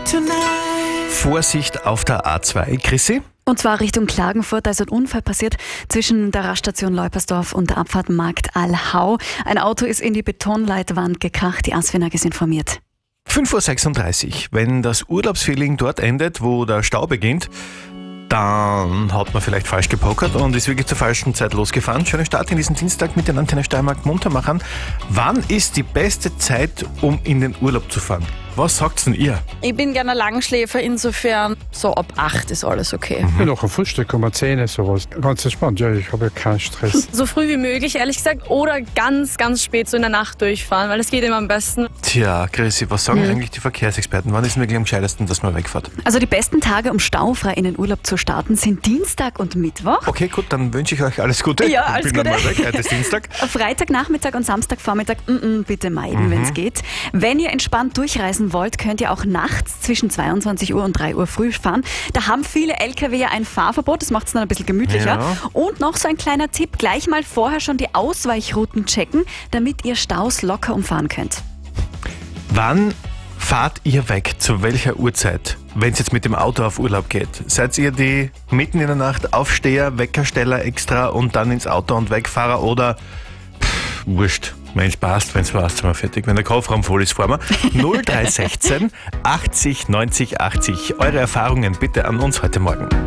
Vorsicht auf der A2, Chrissy. Und zwar Richtung Klagenfurt, da ist ein Unfall passiert zwischen der Raststation Leupersdorf und der Abfahrt Markt Allhau. Ein Auto ist in die Betonleitwand gekracht, die Asfinag ist informiert. 5.36 Uhr. Wenn das Urlaubsfeeling dort endet, wo der Stau beginnt, dann hat man vielleicht falsch gepokert und ist wirklich zur falschen Zeit losgefahren. Schönen Start in diesen Dienstag mit den Antenne Steiermark Muntermachern. Wann ist die beste Zeit, um in den Urlaub zu fahren? Was sagt's denn ihr? Ich bin gerne Langschläfer, insofern so ab 8 ist alles okay. Ich bin noch ein Frühstück um 10 Uhr, sowas. Ganz entspannt, ja, ich habe ja keinen Stress. So früh wie möglich, ehrlich gesagt, oder ganz, ganz spät so in der Nacht durchfahren, weil das geht immer am besten. Tja, Chrissy, was sagen eigentlich die Verkehrsexperten? Wann ist denn wirklich am gescheitesten, dass man wegfährt? Also die besten Tage, um staufrei in den Urlaub zu starten, sind Dienstag und Mittwoch. Okay, gut, dann wünsche ich euch alles Gute. Ja, alles ich bin Gute. dann mal weg, heute ist Dienstag. Freitagnachmittag und Samstagvormittag bitte meiden, wenn es geht. Wenn ihr entspannt durchreisen wollt, könnt ihr auch nachts zwischen 22 Uhr und 3 Uhr früh fahren. Da haben viele LKW ja ein Fahrverbot, das macht es dann ein bisschen gemütlicher. Ja. Und noch so ein kleiner Tipp, gleich mal vorher schon die Ausweichrouten checken, damit ihr Staus locker umfahren könnt. Wann fahrt ihr weg? Zu welcher Uhrzeit? Wenn es jetzt mit dem Auto auf Urlaub geht. Seid ihr die mitten in der Nacht Aufsteher, Weckersteller extra und dann ins Auto und Wegfahrer oder wurscht? Mensch, passt, wenn es passt, sind wir fertig. Wenn der Kofferraum voll ist, fahren wir. 0316 80 90 80. Eure Erfahrungen bitte an uns heute Morgen.